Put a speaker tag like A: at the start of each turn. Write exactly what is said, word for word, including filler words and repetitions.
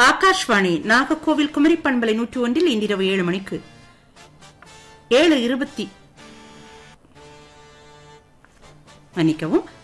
A: ஆகாஷ்வாணி நாகர்கோவில் குமரி பண்பலை நூற்றி ஒன்றில் இன்றிரவு ஏழு மணிக்கு ஏழு இருபத்தி மன்னிக்கவும்